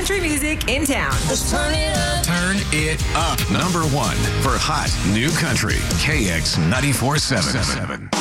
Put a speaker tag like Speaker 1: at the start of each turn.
Speaker 1: country music in town.
Speaker 2: Just turn it up.
Speaker 3: Turn it up. Number one for hot new country. KX 94.7.